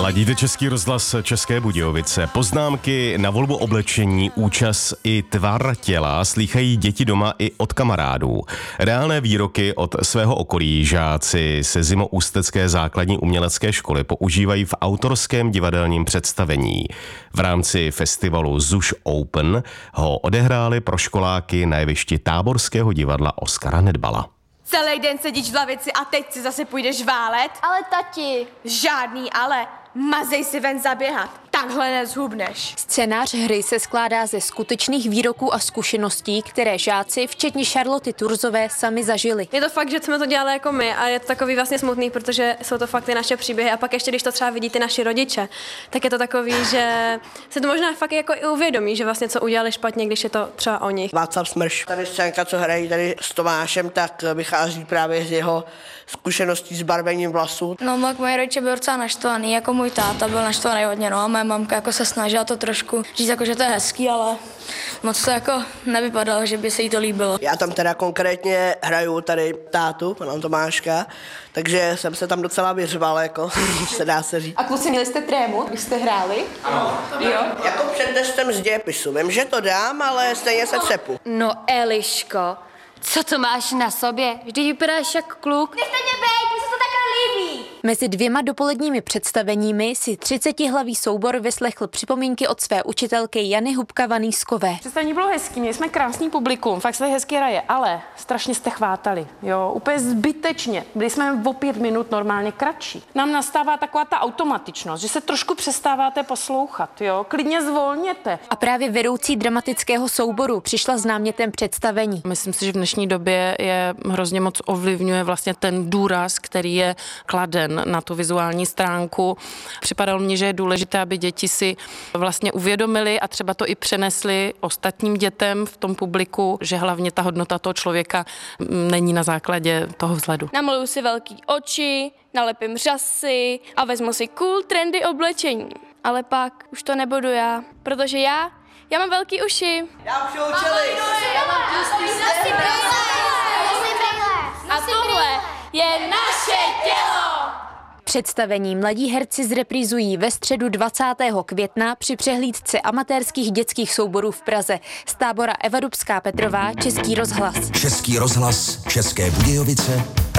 Ladíte Český rozhlas České Budějovice. Poznámky na volbu oblečení, účast i tvar těla slýchají děti doma i od kamarádů. Reálné výroky od svého okolí žáci se Zimoústecké základní umělecké školy používají v autorském divadelním představení. V rámci festivalu ZUŠ Open ho odehráli pro školáky na jevišti Táborského divadla Oskara Nedbala. Celý den sedíš v lavici a teď si zase půjdeš válet? Ale tati. Žádný ale. Mazej si ven zaběhat. Takhle nezhubneš. Scénář hry se skládá ze skutečných výroků a zkušeností, které žáci, včetně Charloty Turzové, sami zažili. Je to fakt, že jsme to dělali jako my a je to takový vlastně smutný, protože jsou to fakt ty naše příběhy a pak ještě, když to třeba vidí ty naši rodiče, tak je to takový, že se to možná fakt jako i uvědomí, že vlastně co udělali špatně, když je to třeba o nich. Václav Smrš. Tady scénka, co hrají tady s Tomášem, tak vychází právě z jeho zkušeností s barvením vlasů. No, moje rodiče byli docela naštvaný, jako můj táta byl naštvaný hodně, no a moje mamka jako se snažila to trošku říct, jako, že to je hezký, ale moc to jako nevypadalo, že by se jí to líbilo. Já tam teda konkrétně hraju tady tátu, pana Tomáška, takže jsem se tam docela vyřval, jako se dá se říct. A kluci, měli jste trému, když jste hráli? Ano. Jo? Jako před testem z dějepisu. Vím, že to dám, ale stejně se třepu. No Eliško, co to máš na sobě? Vždyť vypadáš jak kluk. Nechte mě bejt, mi se to takhle líbí. Mezi 2 dopoledními představeními si 30hlavý soubor vyslechl připomínky od své učitelky Jany Hubka-Vanýskové. Představení bylo hezký, měli jsme krásný publikum, fakt se tady hezky hraje, ale strašně jste chvátali, jo, úplně zbytečně. Byli jsme o 5 minut normálně kratší. Nám nastává taková ta automatičnost, že se trošku přestáváte poslouchat, jo, klidně zvolněte. A právě vedoucí dramatického souboru přišla s námětem představení. Myslím si, že v dnešní době je hrozně moc ovlivňuje vlastně ten důraz, který je kladen na tu vizuální stránku. Připadalo mně, že je důležité, aby děti si vlastně uvědomili a třeba to i přenesli ostatním dětem v tom publiku, že hlavně ta hodnota toho člověka není na základě toho vzhledu. Namaluju si velký oči, nalepím řasy a vezmu si cool trendy oblečení. Ale pak už to nebudu já, protože já mám velký uši. Já už učili. A tohle je naše tělo! Představení mladí herci zreprizují ve středu 20. května při přehlídce amatérských dětských souborů v Praze. Z tábora Eva Dubská Petrová, Český rozhlas. Český rozhlas České Budějovice.